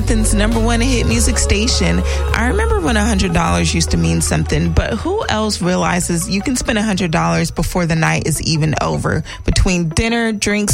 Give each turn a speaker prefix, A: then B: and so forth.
A: Athens' #1 hit music station. I remember when $100 used to mean something, but who else realizes you can spend $100 before the night is even over? Between dinner, drinks,